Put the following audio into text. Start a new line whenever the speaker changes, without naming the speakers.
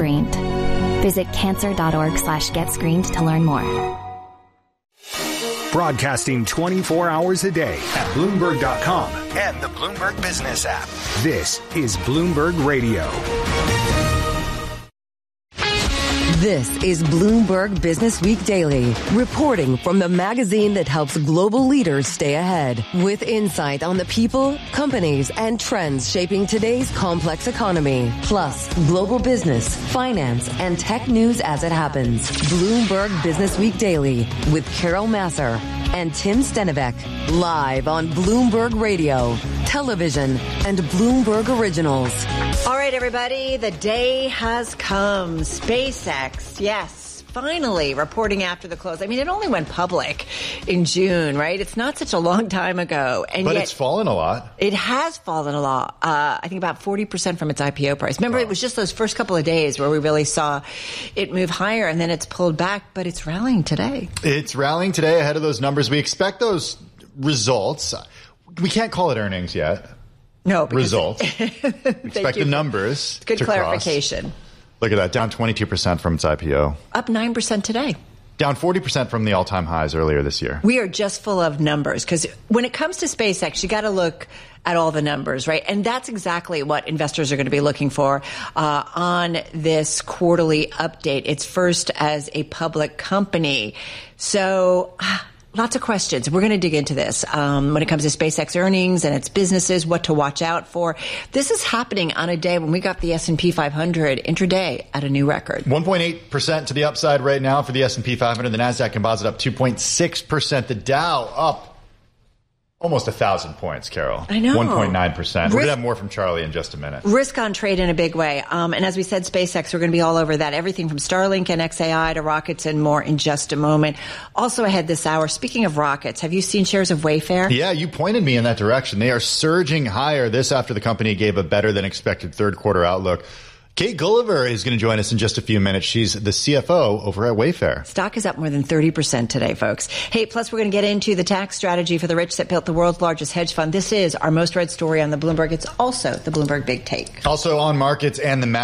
screened. Visit cancer.org/getscreened to learn more.
Broadcasting 24 hours a day at Bloomberg.com and the Bloomberg Business app. This is Bloomberg Radio.
This is Bloomberg Business Week Daily, reporting from the magazine that helps global leaders stay ahead, with insight on the people, companies, and trends shaping today's complex economy, plus global business, finance, and tech news as it happens. Bloomberg Business Week Daily with Carol Massar and Tim Stenivek, live on Bloomberg Radio, television, and Bloomberg Originals.
All right, everybody, the day has come. SpaceX, yes, finally reporting after the close. I mean, it only went public in June, right? It's not such a long time ago.
But it's fallen a lot.
It has fallen a lot. I think about 40% from its IPO price. Remember, It was just those first couple of days where we really saw it move higher, and then it's pulled back, but it's rallying today.
It's rallying today ahead of those numbers. We expect those results. We can't call it earnings yet.
No.
Results. Expect the numbers
Good
to
clarification.
Cross. Look at that, down 22% from its IPO.
Up 9% today.
Down 40% from the all-time highs earlier this year.
We are just full of numbers because when it comes to SpaceX, you got to look at all the numbers, right? And that's exactly what investors are going to be looking for on this quarterly update. It's first as a public company. So lots of questions. We're going to dig into this when it comes to SpaceX earnings and its businesses, what to watch out for. This is happening on a day when we got the S&P 500 intraday at a new record.
1.8% to the upside right now for the S&P 500. The NASDAQ Composite up 2.6%. The Dow up almost 1,000 points, Carol.
I know.
1.9%. We're going to have more from Charlie in just a minute.
Risk on trade in a big way. And as we said, SpaceX, we're going to be all over that. Everything from Starlink and XAI to rockets and more in just a moment. Also ahead this hour, speaking of rockets, have you seen shares of Wayfair?
Yeah, you pointed me in that direction. They are surging higher. This after the company gave a better than expected third quarter outlook. Kate Gulliver is going to join us in just a few minutes. She's the CFO over at Wayfair.
Stock is up more than 30% today, folks. Hey, plus we're going to get into the tax strategy for the rich that built the world's largest hedge fund. This is our most read story on the Bloomberg. It's also the Bloomberg Big Take.
Also on markets and the